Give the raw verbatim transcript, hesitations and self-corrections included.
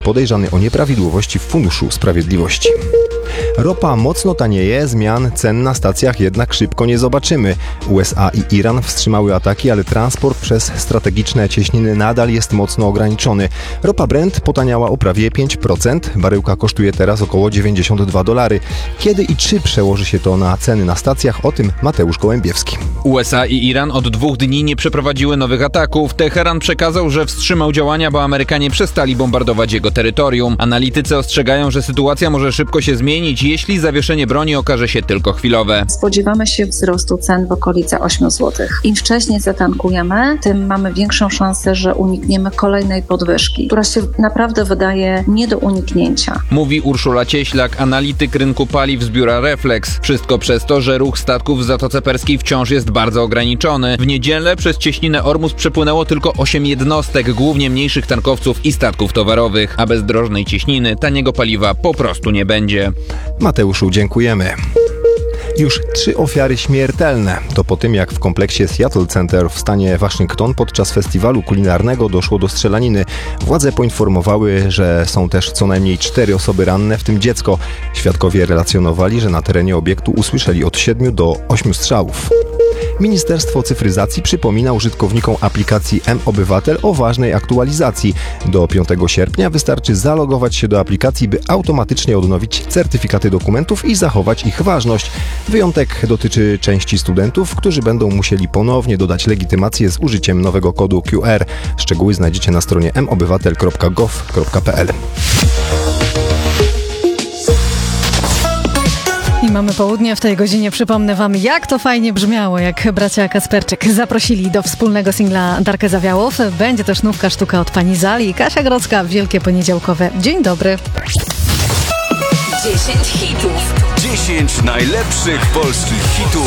podejrzany o nieprawidłowości w Funduszu Sprawiedliwości. Ropa mocno tanieje, zmian cen na stacjach jednak szybko nie zobaczymy. U S A i Iran wstrzymały ataki, ale transport przez strategiczne cieśniny nadal jest mocno ograniczony. Ropa Brent potaniała o prawie pięć procent, baryłka kosztuje teraz około dziewięćdziesiąt dwa dolary. Kiedy i czy przełoży się to na ceny na stacjach, o tym Mateusz Kołębiewski. U S A i Iran od dwóch dni nie przeprowadziły nowych ataków. Teheran przekazał, że wstrzymał działania, bo Amerykanie przestali bombardować jego terytorium. Analitycy ostrzegają, że sytuacja może szybko się zmienić, jeśli zawieszenie broni okaże się tylko chwilowe. Spodziewamy się wzrostu cen w okolice osiem złotych. Im wcześniej zatankujemy, tym mamy większą szansę, że unikniemy kolejnej podwyżki, która się naprawdę wydaje nie do uniknięcia. Mówi Urszula Cieślak, analityk rynku paliw z biura Reflex. Wszystko przez to, że ruch statków w Zatoce Perskiej wciąż jest bardzo ograniczony. W niedzielę przez cieśninę Ormus przepłynęło tylko osiem jednostek, głównie mniejszych tankowców i statków towarowych, a bez drożnej cieśniny taniego paliwa po prostu nie będzie. Mateuszu, dziękujemy. Już trzy ofiary śmiertelne. To po tym, jak w kompleksie Seattle Center w stanie Waszyngton podczas festiwalu kulinarnego doszło do strzelaniny. Władze poinformowały, że są też co najmniej cztery osoby ranne, w tym dziecko. Świadkowie relacjonowali, że na terenie obiektu usłyszeli od siedmiu do ośmiu strzałów. Ministerstwo Cyfryzacji przypomina użytkownikom aplikacji mObywatel o ważnej aktualizacji. Do piątego sierpnia wystarczy zalogować się do aplikacji, by automatycznie odnowić certyfikaty dokumentów i zachować ich ważność. Wyjątek dotyczy części studentów, którzy będą musieli ponownie dodać legitymację z użyciem nowego kodu Q R. Szczegóły znajdziecie na stronie m obywatel kropka gov kropka p l. I mamy południe. W tej godzinie przypomnę wam, jak to fajnie brzmiało, jak bracia Kasperczyk zaprosili do wspólnego singla Darkę Zawiałów. Będzie też nówka sztuka od pani Zali. Kasia Grodzka, Wielkie Poniedziałkowe. Dzień dobry. dziesięć hitów. dziesięć najlepszych polskich hitów.